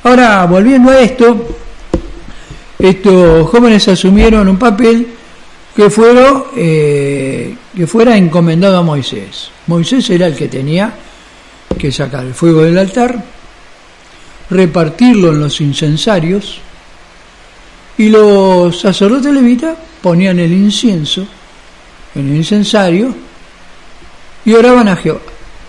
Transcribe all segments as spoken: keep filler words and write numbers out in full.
Ahora, volviendo a esto, estos jóvenes asumieron un papel que, fueron, eh, que fuera encomendado a Moisés. Moisés era el que tenía que sacar el fuego del altar, repartirlo en los incensarios, y los sacerdotes levitas ponían el incienso en el incensario y oraban a Jehová.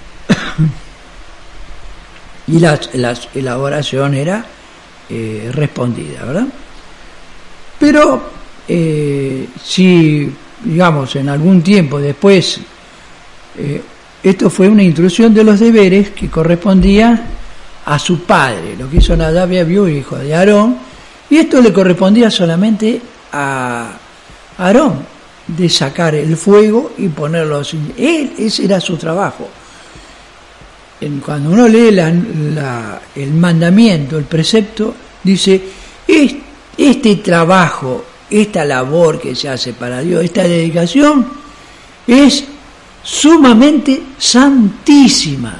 Y la, la, la oración era eh, respondida, ¿verdad? Pero eh, si, digamos, en algún tiempo después, eh, esto fue una intrusión de los deberes que correspondían a su padre, lo que hizo Nadab y Abiú, hijo de Aarón, y esto le correspondía solamente a Aarón, de sacar el fuego y ponerlo sin él, ese era su trabajo. Cuando uno lee la, la, el mandamiento, el precepto, dice, este trabajo, esta labor que se hace para Dios, esta dedicación, es sumamente santísima.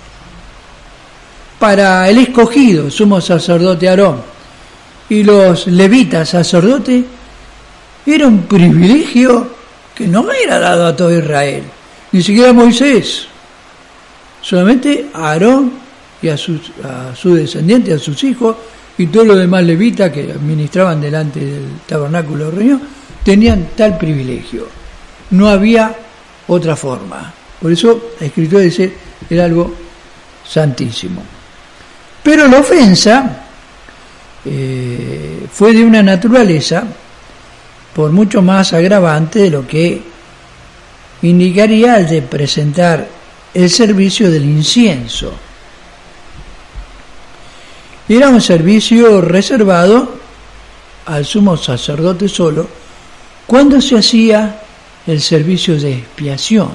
Para el escogido, sumo sacerdote Aarón, y los levitas sacerdotes, era un privilegio que no era dado a todo Israel, ni siquiera a Moisés. Solamente a Aarón y a sus a su descendiente, a sus hijos, y todos los demás levitas que administraban delante del tabernáculo de reunión, tenían tal privilegio. No había otra forma. Por eso la Escritura dice, era algo santísimo. Pero la ofensa eh, fue de una naturaleza por mucho más agravante de lo que indicaría el de presentar el servicio del incienso. Era un servicio reservado al sumo sacerdote solo cuando se hacía el servicio de expiación.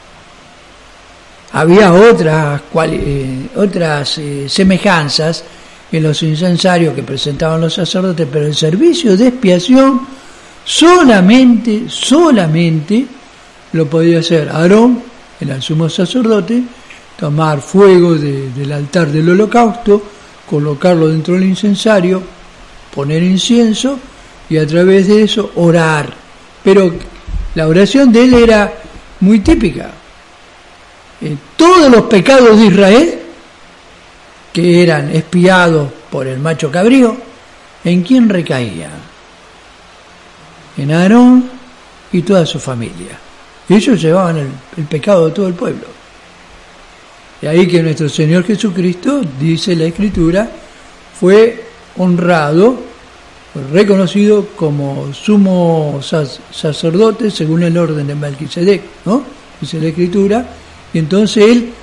Había otras, eh, otras eh, semejanzas en los incensarios que presentaban los sacerdotes, pero el servicio de expiación solamente, solamente lo podía hacer Aarón, el sumo sacerdote, tomar fuego de, del altar del holocausto, colocarlo dentro del incensario, poner incienso y a través de eso orar. Pero la oración de él era muy típica. Eh, todos los pecados de Israel, que eran expiados por el macho cabrío, ¿en quién recaían? En Aarón y toda su familia. Ellos llevaban el, el pecado de todo el pueblo. Y ahí que nuestro Señor Jesucristo, dice la Escritura, fue honrado, fue reconocido como sumo sacerdote según el orden de Melquisedec, ¿no? Dice la Escritura. Y entonces él,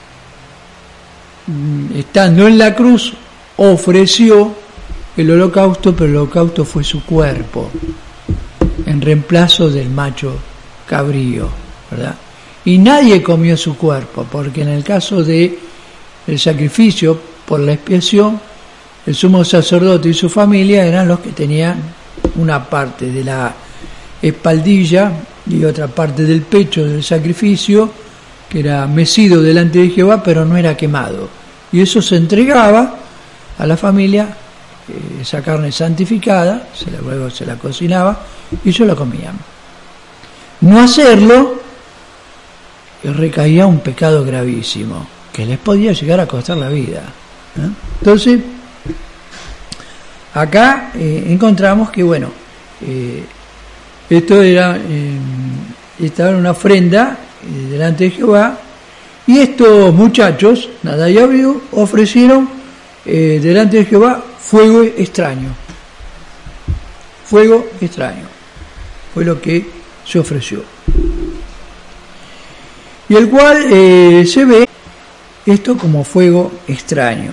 estando en la cruz, ofreció el holocausto, pero el holocausto fue su cuerpo, en reemplazo del macho cabrío, ¿verdad? Y nadie comió su cuerpo, porque en el caso de el sacrificio por la expiación, el sumo sacerdote y su familia eran los que tenían una parte de la espaldilla y otra parte del pecho del sacrificio, que era mecido delante de Jehová, pero no era quemado. Y eso se entregaba a la familia, eh, esa carne santificada, se la, luego se la cocinaba y ellos la comían. No hacerlo recaía un pecado gravísimo que les podía llegar a costar la vida, ¿eh? Entonces acá eh, encontramos que bueno eh, esto era eh, estaba en una ofrenda eh, delante de Jehová, y estos muchachos Nadab y Abiú ofrecieron eh, delante de Jehová fuego extraño fuego extraño fue lo que se ofreció, y el cual eh, se ve esto como fuego extraño.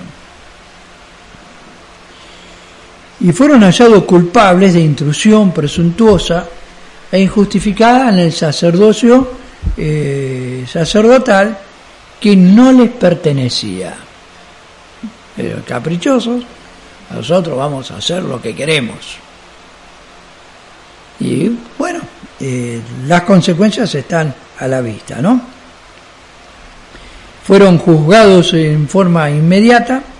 Y fueron hallados culpables de intrusión presuntuosa e injustificada en el sacerdocio eh, sacerdotal que no les pertenecía. Pero caprichosos, nosotros vamos a hacer lo que queremos. Y bueno, eh, las consecuencias están a la vista, ¿no? Fueron juzgados en forma inmediata